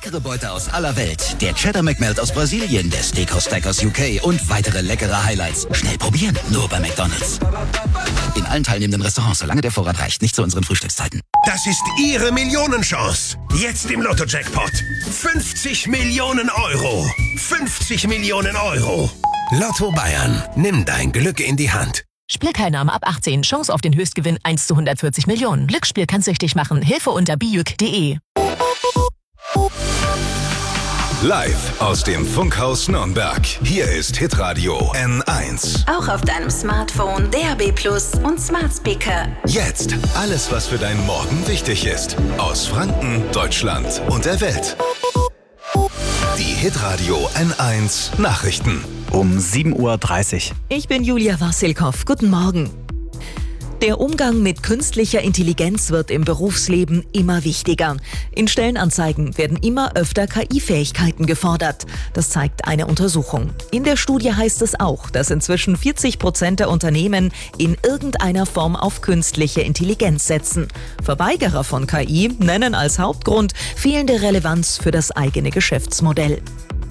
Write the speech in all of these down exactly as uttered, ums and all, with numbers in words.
leckere Beute aus aller Welt. Der Cheddar McMelt aus Brasilien, der Steakhouse Stack aus U K und weitere leckere Highlights. Schnell probieren, nur bei McDonald's. In allen teilnehmenden Restaurants, solange der Vorrat reicht, nicht zu unseren Frühstückszeiten. Das ist Ihre Millionenchance. Jetzt im Lotto-Jackpot. fünfzig Millionen Euro. fünfzig Millionen Euro. Lotto Bayern. Nimm dein Glück in die Hand. Spielteilnahme ab achtzehn. Chance auf den Höchstgewinn eins zu hundertvierzig Millionen. Glücksspiel kann süchtig machen. Hilfe unter bijuk punkt de. Live aus dem Funkhaus Nürnberg. Hier ist Hitradio N eins. Auch auf deinem Smartphone, D A B Plus und Smart Speaker. Jetzt alles, was für deinen Morgen wichtig ist. Aus Franken, Deutschland und der Welt. Die Hitradio N eins Nachrichten. Um sieben Uhr dreißig. Ich bin Julia Wassilkow. Guten Morgen. Der Umgang mit künstlicher Intelligenz wird im Berufsleben immer wichtiger. In Stellenanzeigen werden immer öfter K I-Fähigkeiten gefordert. Das zeigt eine Untersuchung. In der Studie heißt es auch, dass inzwischen vierzig Prozent der Unternehmen in irgendeiner Form auf künstliche Intelligenz setzen. Verweigerer von K I nennen als Hauptgrund fehlende Relevanz für das eigene Geschäftsmodell.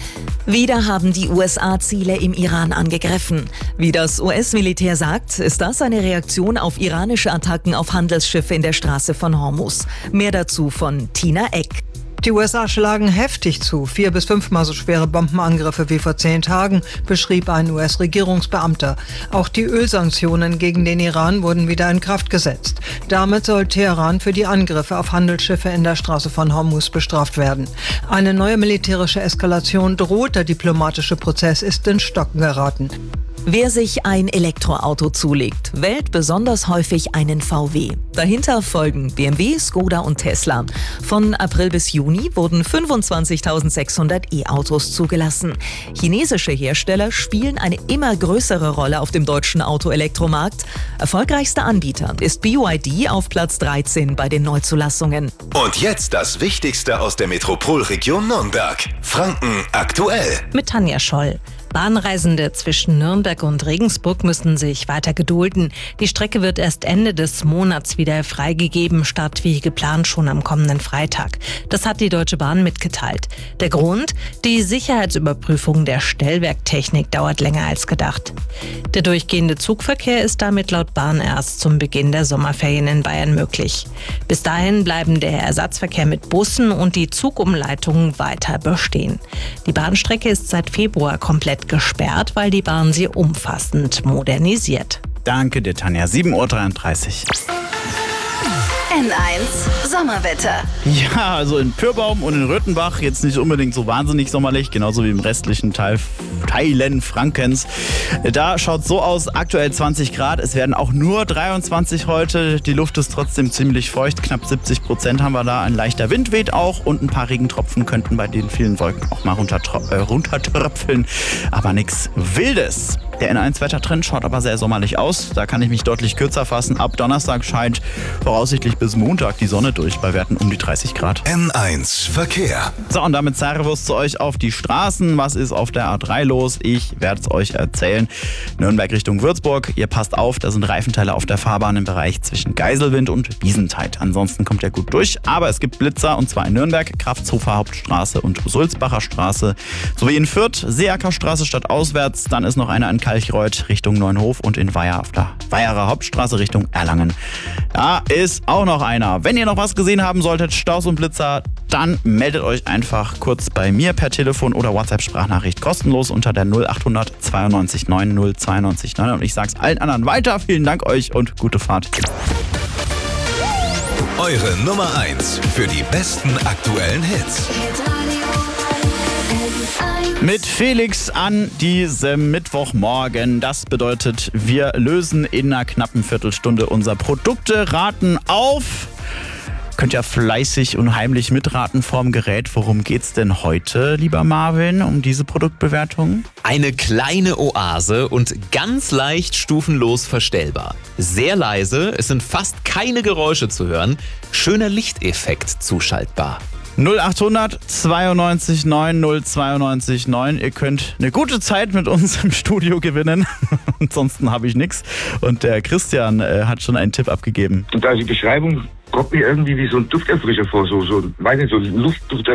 Wieder haben die U S A Ziele im Iran angegriffen. Wie das U S-Militär sagt, ist das eine Reaktion auf iranische Attacken auf Handelsschiffe in der Straße von Hormuz. Mehr dazu von Tina Eck. Die U S A schlagen heftig zu. Vier bis fünfmal so schwere Bombenangriffe wie vor zehn Tagen, beschrieb ein U S-Regierungsbeamter. Auch die Ölsanktionen gegen den Iran wurden wieder in Kraft gesetzt. Damit soll Teheran für die Angriffe auf Handelsschiffe in der Straße von Hormuz bestraft werden. Eine neue militärische Eskalation droht, der diplomatische Prozess ist ins Stocken geraten. Wer sich ein Elektroauto zulegt, wählt besonders häufig einen V W. Dahinter folgen B M W, Skoda und Tesla. Von April bis Juni wurden fünfundzwanzigtausendsechshundert E-Autos zugelassen. Chinesische Hersteller spielen eine immer größere Rolle auf dem deutschen Autoelektromarkt. Erfolgreichster Anbieter ist B Y D auf Platz dreizehn bei den Neuzulassungen. Und jetzt das Wichtigste aus der Metropolregion Nürnberg. Franken aktuell. Mit Tanja Scholl. Bahnreisende zwischen Nürnberg und Regensburg müssen sich weiter gedulden. Die Strecke wird erst Ende des Monats wieder freigegeben, statt wie geplant schon am kommenden Freitag. Das hat die Deutsche Bahn mitgeteilt. Der Grund? Die Sicherheitsüberprüfung der Stellwerktechnik dauert länger als gedacht. Der durchgehende Zugverkehr ist damit laut Bahn erst zum Beginn der Sommerferien in Bayern möglich. Bis dahin bleiben der Ersatzverkehr mit Bussen und die Zugumleitungen weiter bestehen. Die Bahnstrecke ist seit Februar komplett gesperrt, weil die Bahn sie umfassend modernisiert. Danke dir, Tanja. sieben Uhr dreiunddreißig. N eins Sommerwetter. Ja, also in Pyrbaum und in Röthenbach jetzt nicht unbedingt so wahnsinnig sommerlich, genauso wie im restlichen Teil Teilen Frankens. Da schaut es so aus, aktuell zwanzig Grad, es werden auch nur dreiundzwanzig heute. Die Luft ist trotzdem ziemlich feucht, knapp siebzig Prozent haben wir da. Ein leichter Wind weht auch und ein paar Regentropfen könnten bei den vielen Wolken auch mal runtertro- äh, runtertröpfeln, aber nichts Wildes. Der N eins Wettertrend schaut aber sehr sommerlich aus. Da kann ich mich deutlich kürzer fassen. Ab Donnerstag scheint voraussichtlich bis Montag die Sonne durch bei Werten um die dreißig Grad. N eins Verkehr. So, und damit Servus zu euch auf die Straßen. Was ist auf der A drei los? Ich werde es euch erzählen. Nürnberg Richtung Würzburg. Ihr passt auf, da sind Reifenteile auf der Fahrbahn im Bereich zwischen Geiselwind und Wiesentheit. Ansonsten kommt ihr gut durch. Aber es gibt Blitzer, und zwar in Nürnberg, Kraftshofer Hauptstraße und Sulzbacher Straße. Sowie in Fürth, Seeacker Straße stadtauswärts. Dann ist noch eine an Kalchreuth Richtung Neuenhof und in Weiher auf der Weiherer Hauptstraße Richtung Erlangen. Da ist auch noch einer. Wenn ihr noch was gesehen haben solltet, Staus und Blitzer, dann meldet euch einfach kurz bei mir per Telefon oder WhatsApp-Sprachnachricht kostenlos unter der null acht hundert zweiundneunzig neun null zweiundneunzig neun. Und ich sag's allen anderen weiter. Vielen Dank euch und gute Fahrt. Eure Nummer eins für die besten aktuellen Hits. Mit Felix an diesem Mittwochmorgen. Das bedeutet, wir lösen in einer knappen Viertelstunde unser Produkte-Raten auf. Könnt ihr fleißig und heimlich mitraten vorm Gerät. Worum geht's denn heute, lieber Marvin, um diese Produktbewertung? Eine kleine Oase und ganz leicht stufenlos verstellbar. Sehr leise, es sind fast keine Geräusche zu hören. Schöner Lichteffekt zuschaltbar. null acht hundert zweiundneunzig neun null zweiundneunzig neun. Ihr könnt eine gute Zeit mit uns im Studio gewinnen. Ansonsten habe ich nichts. Und der Christian äh, hat schon einen Tipp abgegeben. Und also die Beschreibung kommt mir irgendwie wie so ein Dufterfrischer vor, so, so, weiß nicht, so Luftduft.